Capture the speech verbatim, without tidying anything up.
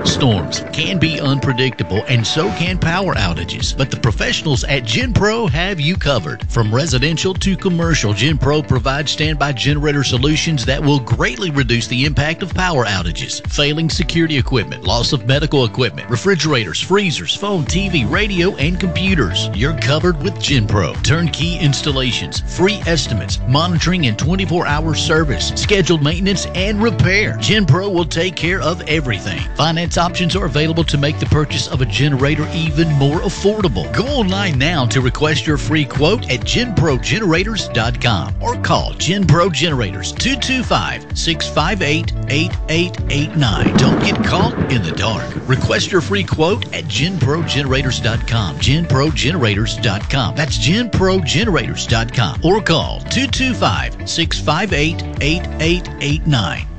Storms can be unpredictable, and so can power outages. But the professionals at GenPro have you covered. From residential to commercial, GenPro provides standby generator solutions that will greatly reduce the impact of power outages. Failing security equipment, loss of medical equipment, refrigerators, freezers, phone, T V, radio, and computers. You're covered with GenPro. Turnkey installations, free estimates, monitoring and twenty-four hour service, scheduled maintenance, and repair. GenPro will take care of everything. Finance options are available to make the purchase of a generator even more affordable. Go online now to request your free quote at gen pro generators dot com or call GenPro Generators two two five, six five eight, eight eight eight nine. Don't get caught in the dark. Request your free quote at gen pro generators dot com. gen pro generators dot com. That's gen pro generators dot com or call two two five, six five eight, eight eight eight nine.